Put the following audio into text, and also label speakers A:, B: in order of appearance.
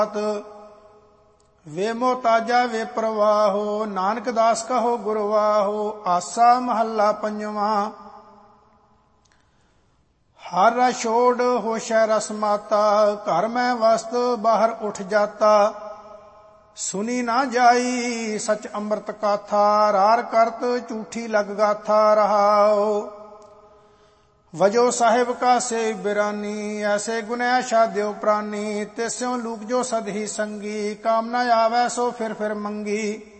A: ਵੇ ਮੋਤਾਜਾ ਵੇ ਪ੍ਰਵਾਹੋ, ਨਾਨਕ ਦਾਸ ਕਹੋ ਗੁਰਵਾਹੋ। ਆਸਾ ਮਹੱਲਾ ਪੰਜਵਾਂ। ਹਰ ਰਸ ਛੋੜ ਹੋਸ਼ੈ ਰਸ ਮਾਤਾ, ਘਰ ਮੈਂ ਵਸਤ ਬਾਹਰ ਉਠ ਜਾਤਾ। ਸੁਨੀ ਨਾ ਜਾਈ ਸਚ ਅੰਮ੍ਰਿਤ ਕਾਥਾ, ਰਾਰ ਕਰਤ ਝੂਠੀ ਲਗ ਗਾਥਾ ਰਹਾਓ। ਵਜੋ ਸਾਹਿਬ ਕਾ ਸੇ ਬਿਰਾਨੀ, ਐਸੇ ਗੁਨੈ ਸ਼ਾਦਿਓ ਪ੍ਰਾਨੀ। ਤਿਸਿਉ ਲੂਕ ਜੋ ਸਦ ਹੀ ਸੰਗੀ, ਕਾਮ ਨ ਆਵੈ ਸੋ ਫਿਰ ਮੰਗੀ।